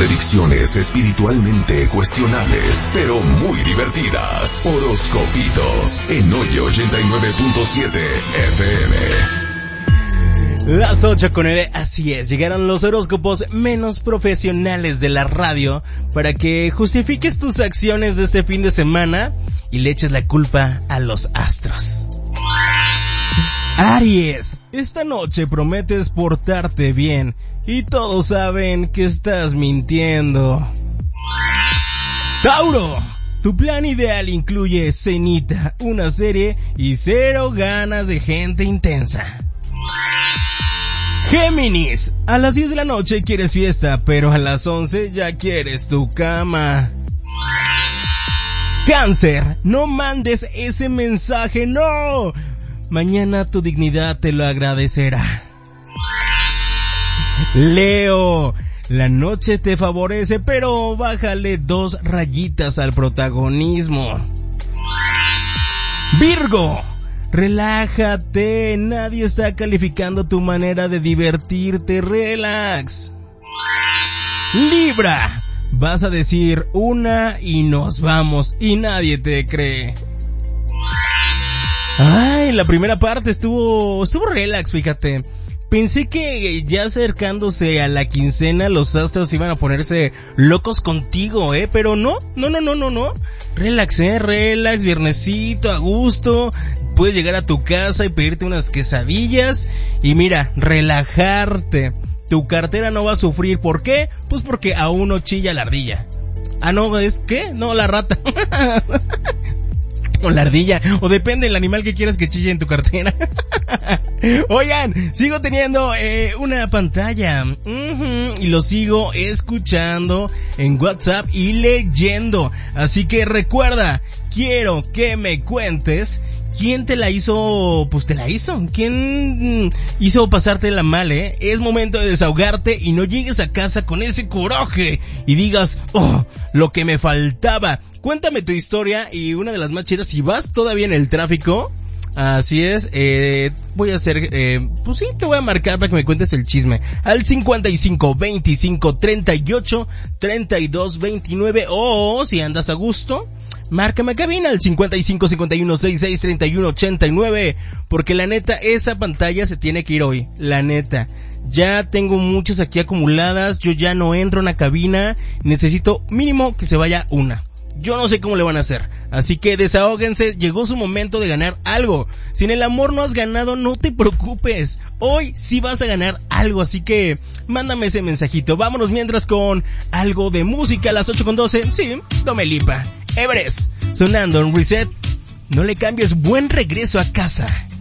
Predicciones espiritualmente cuestionables, pero muy divertidas. Horoscopitos en Oye 89.7 FM. Las 8:09, así es, llegaron los horóscopos menos profesionales de la radio para que justifiques tus acciones de este fin de semana y le eches la culpa a los astros. Aries, esta noche prometes portarte bien y todos saben que estás mintiendo. Tauro, tu plan ideal incluye cenita, una serie y 0 ganas de gente intensa. Géminis, a las 10 de la noche quieres fiesta, pero a las 11 ya quieres tu cama. Cáncer, no mandes ese mensaje, no. Mañana tu dignidad te lo agradecerá. Leo, la noche te favorece, pero bájale 2 rayitas al protagonismo. Virgo, relájate, nadie está calificando tu manera de divertirte, relax. Libra, vas a decir una y nos vamos y nadie te cree. Ay, la primera parte estuvo relax, fíjate. Pensé que ya acercándose a la quincena los astros iban a ponerse locos contigo, pero no. Relax, relax, viernesito, a gusto. Puedes llegar a tu casa y pedirte unas quesadillas y mira, relajarte. Tu cartera no va a sufrir, ¿por qué? Pues porque aún no chilla la ardilla. Ah, no, ¿es qué? No, la rata. O la ardilla, o depende del animal que quieras que chille en tu cartera. Oigan, sigo teniendo una pantalla y lo sigo escuchando en WhatsApp y leyendo. Así que recuerda, quiero que me cuentes ¿quién te la hizo? Pues te la hizo. ¿Quién hizo pasártela mal, Es momento de desahogarte y no llegues a casa con ese coraje y digas, oh, lo que me faltaba. Cuéntame tu historia y una de las más chidas, si vas todavía en el tráfico, así es, voy a hacer, pues sí, te voy a marcar para que me cuentes el chisme. Al 55 25 38 32 29 o si andas a gusto, márcame a cabina al 55 51 66 31 89, porque la neta, esa pantalla se tiene que ir hoy, la neta. Ya tengo muchas aquí acumuladas, yo ya no entro en la cabina, necesito mínimo que se vaya una. Yo no sé cómo le van a hacer, así que desahóguense, llegó su momento de ganar algo. Si en el amor no has ganado, no te preocupes, hoy sí vas a ganar algo, así que mándame ese mensajito. Vámonos mientras con algo de música a las 8:12, sí, Dua Lipa, Everest, sonando en Reset. No le cambies, buen regreso a casa.